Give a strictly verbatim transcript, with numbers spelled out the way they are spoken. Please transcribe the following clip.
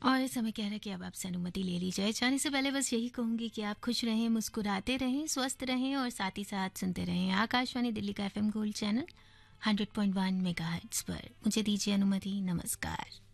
और समय कह रहा है कि अब आपसे अनुमति ले ली जाए। जाने से पहले बस यही कहूँगी कि आप खुश रहें, मुस्कुराते रहें, स्वस्थ रहें और साथ ही साथ सुनते रहें आकाशवाणी दिल्ली का FM gold channel hundred point one megahertz पर। मुझे दीजिए अनुमति। नमस्कार।